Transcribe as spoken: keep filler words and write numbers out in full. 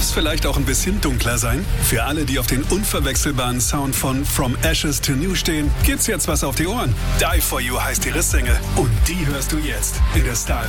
Darf's vielleicht auch ein bisschen dunkler sein? Für alle, die auf den unverwechselbaren Sound von From Ashes to New stehen, gibt's jetzt was auf die Ohren. Die For You heißt ihre Single und die hörst du jetzt in der Style